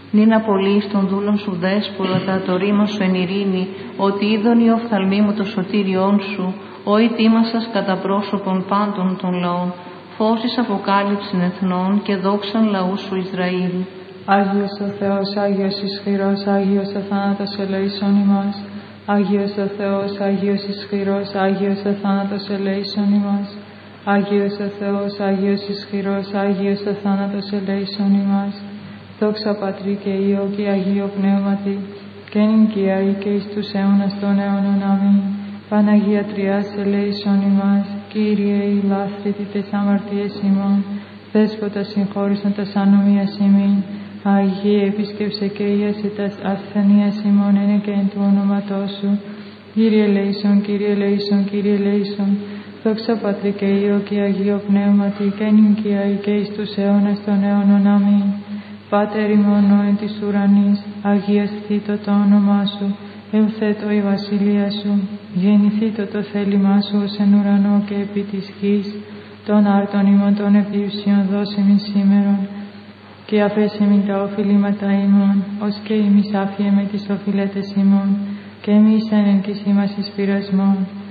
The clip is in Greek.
Νυν απολύεις των δούλων σου δέσποτα, το ρήμα σου εν ειρήνη, ότι είδον η οφθαλμή μου το σωτήριόν σου, ο ητήμασας κατά πρόσωπον πάντων των λαών, φώσεις αποκάλυψην εθνών και δόξαν λαού σου Ισραήλ. Άγιος ο Θεός, Άγιος ισχυρός, Άγιος ο θάνατος ελέησον ημάς. Άγιος ο Θεός, Άγιος ισχυρός, Άγιος ο θάνατος ελέησον ημάς. Άγιος ο Θεός, Άγιος ισχυρός, Άγιος ο θάνατος ελέησον ημάς. Δόξα Πατρί και Υιό και Αγίο Πνεύματι, και νυν και αεί και εις τους αιώνας των αιώνων. Αμήν. Παναγία Τριάς ελέησον ημάς. Κύριε η λάστρητη τες αμαρτίες ημών, Δέσποτα συγχώρησον τας ανομίας ημίν. Αγίε επίσκεψε και ίασε τας ασθενείας ημών ένε και εν του ονόματός σου. Κύριε ελέησον, Κύριε ελέησον, Κύριε ελέησον. Δόξα Πατρί και Υιό και Αγίο Πνεύματι, και νυν και αεί και εις τους αιώνας των αιώνων. Αμήν. Πάτερ ημών ο εν της ουρανής, αγιασθήτω το όνομά σου, ελθέτω η βασιλεία σου, γεννηθήτω το θέλημά σου ως εν ουρανό και επί της γης, των άρτων ημών των επιουσιών δώσιμην σήμερον, και αφέσιμην τα οφειλήματα ημών, ως και εμείς άφιεμε τις οφειλέτες ημών, και εμείς εν ελκυσίμας εις πειρασμών,